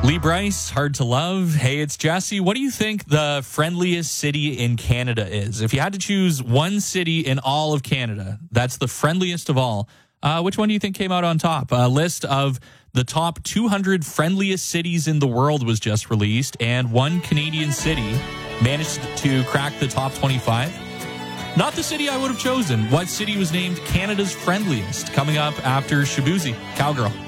Lee Bryce, Hard to Love. Hey, it's Jesse. What do you think the friendliest city in Canada is? If you had to choose one city in all of Canada, that's the friendliest of all. Which one do you think came out on top? A list of the top 200 friendliest cities in the world was just released, and one Canadian city managed to crack the top 25. Not the city I would have chosen. What city was named Canada's friendliest? Coming up after Shabuzi, Cowgirl.